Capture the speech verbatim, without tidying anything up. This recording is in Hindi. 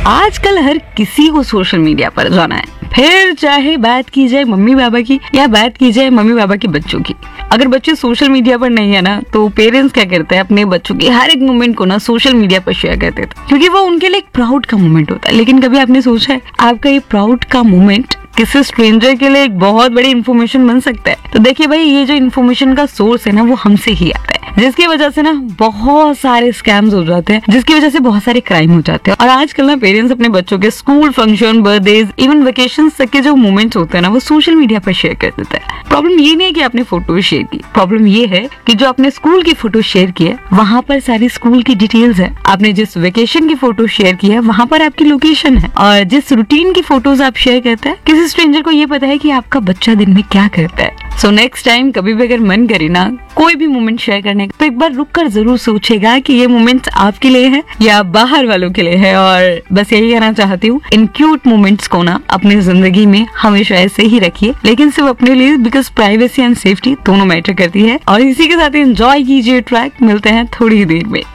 आजकल हर किसी को सोशल मीडिया पर जाना है, फिर चाहे बात की जाए मम्मी पापा की या बात की जाए मम्मी पापा के बच्चों की। अगर बच्चे सोशल मीडिया पर नहीं है ना, तो पेरेंट्स क्या करते हैं, अपने बच्चों के हर एक मोमेंट को ना सोशल मीडिया पर शेयर कर देते हैं, क्योंकि वो उनके लिए एक प्राउड का मोमेंट होता है। लेकिन कभी आपने सोचा है आपका ये प्राउड का मोमेंट किसी स्ट्रेंजर के लिए एक बहुत बड़ी इन्फॉर्मेशन बन सकता है? तो देखिए भाई, ये जो इन्फॉर्मेशन का सोर्स है ना, वो हमसे ही आता है, जिसकी वजह से ना बहुत सारे स्कैम्स हो जाते हैं, जिसकी वजह से बहुत सारे क्राइम हो जाते हैं। और आजकल ना पेरेंट्स अपने बच्चों के school function, birthdays, even vacation तक के जो मोमेंट्स होते हैं ना, वो सोशल मीडिया पर शेयर कर देते हैं। प्रॉब्लम ये नहीं है कि आपने फोटो शेयर की, प्रॉब्लम ये है कि जो आपने स्कूल की फोटो शेयर की है, वहाँ पर सारी स्कूल की डिटेल्स है। आपने जिस वेकेशन की फोटो शेयर की है, वहाँ पर आपकी लोकेशन है। और जिस रूटीन की फोटोज आप शेयर करते हैं, किसी स्ट्रेंजर को ये पता है कि आपका बच्चा दिन में क्या करता है। सो नेक्स्ट टाइम कभी भी अगर मन करे ना कोई भी मोमेंट शेयर करने का, तो एक बार रुक कर जरूर सोचेगा कि ये मोमेंट्स आपके लिए है या बाहर वालों के लिए है। और बस यही कहना चाहती हूँ, इन क्यूट मोमेंट्स को ना अपनी जिंदगी में हमेशा ऐसे ही रखिए, लेकिन सिर्फ अपने लिए, बिकॉज प्राइवेसी एंड सेफ्टी दोनों मैटर करती है। और इसी के साथ एंजॉय कीजिए ट्रैक। मिलते हैं थोड़ी ही देर में।